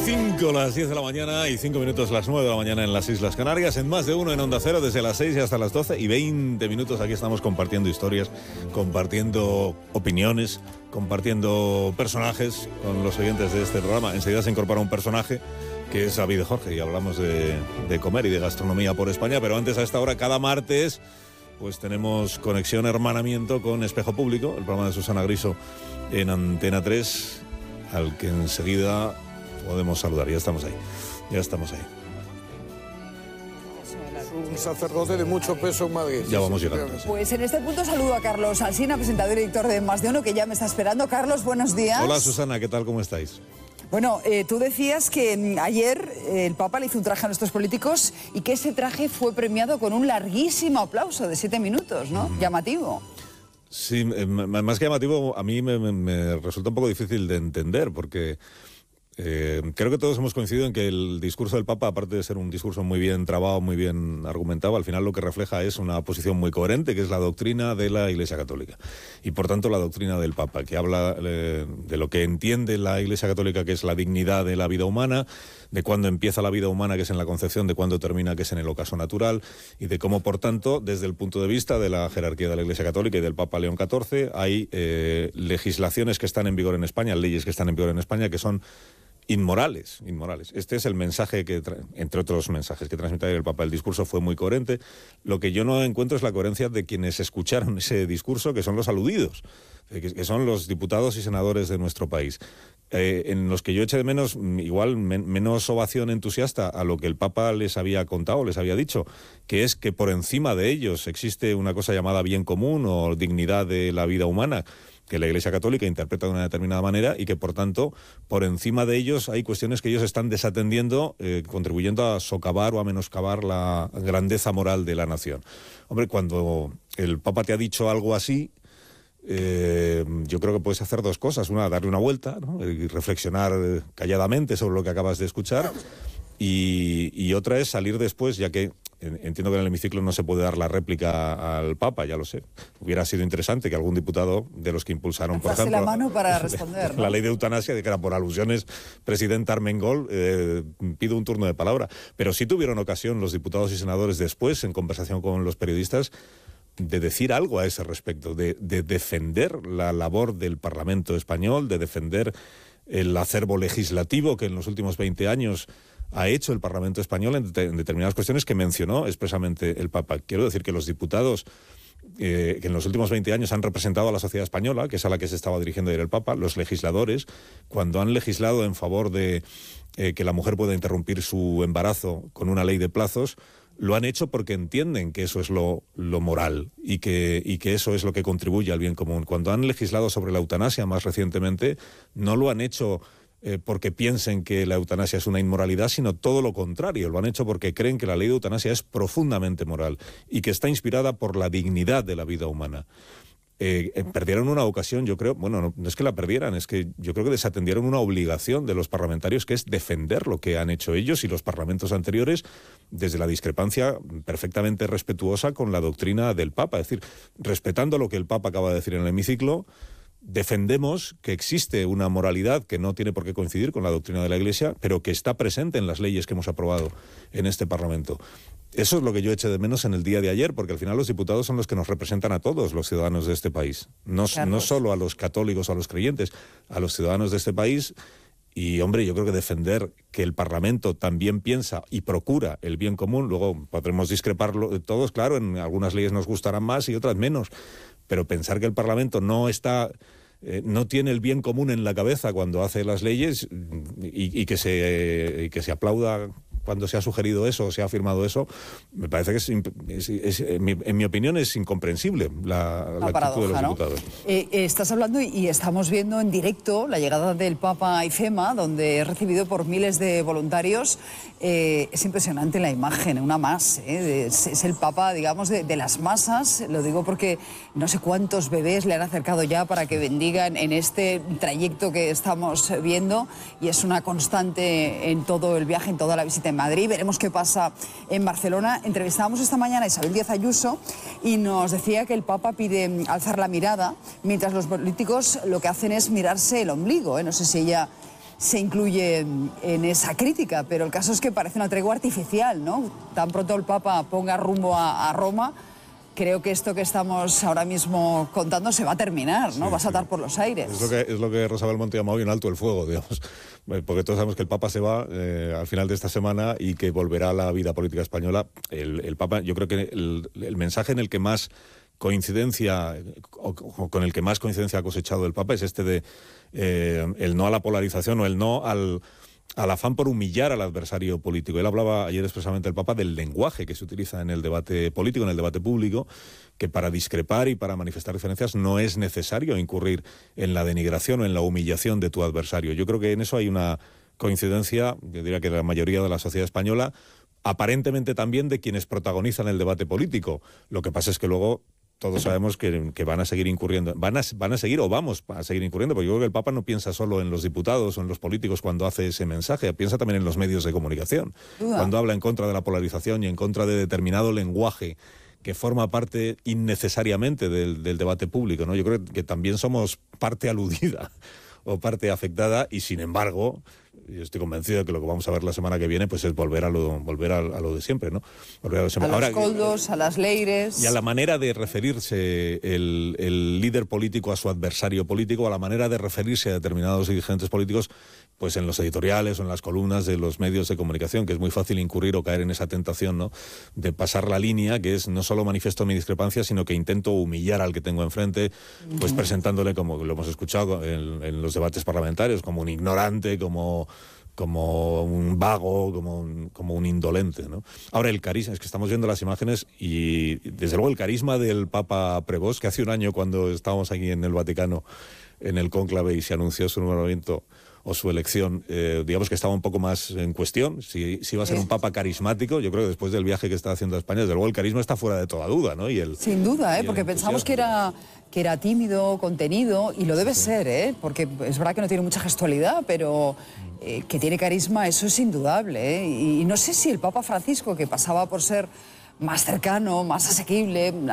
5 las 10 de la mañana y 5 minutos las 9 de la mañana en las Islas Canarias, en Más de Uno en Onda Cero, desde las 6 y hasta las 12 y 20 minutos. Aquí estamos compartiendo historias, compartiendo opiniones, compartiendo personajes con los oyentes de este programa. Enseguida se incorpora un personaje que es David Jorge y hablamos de comer y de gastronomía por España, pero antes, a esta hora, cada martes, pues tenemos conexión, hermanamiento con Espejo Público, el programa de Susana Griso en Antena 3, al que enseguida podemos saludar. Ya estamos ahí. Es un sacerdote de mucho peso en Madrid. Ya vamos llegando. Pues en este punto saludo a Carlos Alsina, presentador y editor de Más de Uno, que ya me está esperando. Carlos, buenos días. Hola, Susana, ¿qué tal? ¿Cómo estáis? Bueno, tú decías que ayer el Papa le hizo un traje a nuestros políticos y que ese traje fue premiado con un larguísimo aplauso de 7 minutos, ¿no? Llamativo. Sí, más que llamativo, a mí me resulta un poco difícil de entender, porque creo que todos hemos coincidido en que el discurso del Papa, aparte de ser un discurso muy bien trabado, muy bien argumentado, al final lo que refleja es una posición muy coherente, que es la doctrina de la Iglesia Católica. Y por tanto la doctrina del Papa, que habla de lo que entiende la Iglesia Católica, que es la dignidad de la vida humana, de cuándo empieza la vida humana, que es en la concepción, de cuándo termina, que es en el ocaso natural, y de cómo, por tanto, desde el punto de vista de la jerarquía de la Iglesia Católica y del Papa León XIV, hay legislaciones que están en vigor en España, leyes que están en vigor en España, que son inmorales. Este es el mensaje que, entre otros mensajes, que transmite ayer el Papa. El discurso fue muy coherente. Lo que yo no encuentro es la coherencia de quienes escucharon ese discurso, que son los aludidos, que son los diputados y senadores de nuestro país, en los que yo eché de menos, igual, menos ovación entusiasta a lo que el Papa les había contado, les había dicho, que es que por encima de ellos existe una cosa llamada bien común o dignidad de la vida humana, que la Iglesia Católica interpreta de una determinada manera y que, por tanto, por encima de ellos hay cuestiones que ellos están desatendiendo, contribuyendo a socavar o a menoscabar la grandeza moral de la nación. Hombre, cuando el Papa te ha dicho algo así, yo creo que puedes hacer dos cosas. Una, darle una vuelta, ¿no? Y reflexionar calladamente sobre lo que acabas de escuchar. Y otra es salir después, ya que entiendo que en el hemiciclo no se puede dar la réplica al Papa, ya lo sé. Hubiera sido interesante que algún diputado de los que impulsaron, por ejemplo, la mano para responder, ¿no? La ley de eutanasia, dijera por alusiones, presidente Armengol, pido un turno de palabra. Pero sí tuvieron ocasión los diputados y senadores después, en conversación con los periodistas, de decir algo a ese respecto, de defender la labor del Parlamento español, de defender el acervo legislativo que en los últimos 20 años ha hecho el Parlamento español en determinadas cuestiones que mencionó expresamente el Papa. Quiero decir que los diputados que en los últimos 20 años han representado a la sociedad española, que es a la que se estaba dirigiendo ayer el Papa, los legisladores, cuando han legislado en favor de que la mujer pueda interrumpir su embarazo con una ley de plazos, lo han hecho porque entienden que eso es lo moral y que eso es lo que contribuye al bien común. Cuando han legislado sobre la eutanasia más recientemente, no lo han hecho porque piensen que la eutanasia es una inmoralidad, sino todo lo contrario. Lo han hecho porque creen que la ley de eutanasia es profundamente moral y que está inspirada por la dignidad de la vida humana. Perdieron una ocasión, yo creo, bueno, no es que la perdieran, es que yo creo que desatendieron una obligación de los parlamentarios, que es defender lo que han hecho ellos y los parlamentos anteriores desde la discrepancia perfectamente respetuosa con la doctrina del Papa. Es decir, respetando lo que el Papa acaba de decir en el hemiciclo, defendemos que existe una moralidad que no tiene por qué coincidir con la doctrina de la Iglesia, pero que está presente en las leyes que hemos aprobado en este Parlamento. Eso es lo que yo eché de menos en el día de ayer, porque al final los diputados son los que nos representan a todos los ciudadanos de este país. No solo a los católicos o a los creyentes, a los ciudadanos de este país. Y, hombre, yo creo que defender que el Parlamento también piensa y procura el bien común, luego podremos discreparlo de todos, claro, en algunas leyes nos gustarán más y otras menos, pero pensar que el Parlamento no tiene el bien común en la cabeza cuando hace las leyes y que se aplauda cuando se ha sugerido eso o se ha afirmado eso, me parece que en mi opinión es incomprensible la actitud de los diputados. Estás hablando y estamos viendo en directo la llegada del Papa a IFEMA, donde es recibido por miles de voluntarios. Es impresionante la imagen, una más. Es el Papa, digamos, de las masas. Lo digo porque no sé cuántos bebés le han acercado ya para que bendigan en este trayecto que estamos viendo, y es una constante en todo el viaje, en toda la visita en Madrid. Veremos qué pasa en Barcelona. Entrevistábamos esta mañana a Isabel Díaz Ayuso y nos decía que el Papa pide alzar la mirada, mientras los políticos lo que hacen es mirarse el ombligo. No sé si ella se incluye en esa crítica, pero el caso es que parece una tregua artificial, ¿no? Tan pronto el Papa ponga rumbo a Roma, creo que esto que estamos ahora mismo contando se va a terminar, ¿no? Va a saltar por los aires. Es lo que Rosa Belmonte llamó hoy en alto el fuego, digamos. Porque todos sabemos que el Papa se va al final de esta semana y que volverá a la vida política española. El Papa, yo creo que el mensaje en el que más coincidencia, o con el que más coincidencia ha cosechado el Papa es este de el no a la polarización o el no al afán por humillar al adversario político. Él hablaba ayer expresamente el Papa del lenguaje que se utiliza en el debate político, en el debate público, que para discrepar y para manifestar diferencias no es necesario incurrir en la denigración o en la humillación de tu adversario. Yo creo que en eso hay una coincidencia, yo diría que de la mayoría de la sociedad española, aparentemente también de quienes protagonizan el debate político. Lo que pasa es que luego todos sabemos que van a seguir incurriendo, van a seguir o vamos a seguir incurriendo, porque yo creo que el Papa no piensa solo en los diputados o en los políticos cuando hace ese mensaje, piensa también en los medios de comunicación, cuando habla en contra de la polarización y en contra de determinado lenguaje que forma parte innecesariamente del debate público, ¿no? Yo creo que también somos parte aludida o parte afectada y, sin embargo, yo estoy convencido de que lo que vamos a ver la semana que viene pues es volver a lo de siempre, ¿no? Volver a los coldos, a las leires. Y a la manera de referirse el líder político a su adversario político, a la manera de referirse a determinados dirigentes políticos, pues en los editoriales o en las columnas de los medios de comunicación, que es muy fácil incurrir o caer en esa tentación, ¿no? De pasar la línea, que es no solo manifiesto mi discrepancia, sino que intento humillar al que tengo enfrente, pues presentándole, como lo hemos escuchado en los debates parlamentarios, como un ignorante, como un vago, como un indolente, ¿no? Ahora, el carisma, es que estamos viendo las imágenes y, desde luego, el carisma del Papa Prevost, que hace un año, cuando estábamos aquí en el Vaticano, en el cónclave, y se anunció su nombramiento o su elección, digamos que estaba un poco más en cuestión, si iba a ser un Papa carismático. Yo creo que después del viaje que está haciendo a España, desde luego el carisma está fuera de toda duda, ¿no? Sin duda, porque pensamos que era tímido, contenido, y lo debe ser, porque es verdad que no tiene mucha gestualidad, pero que tiene carisma, eso es indudable, y no sé si el Papa Francisco, que pasaba por ser más cercano, más asequible,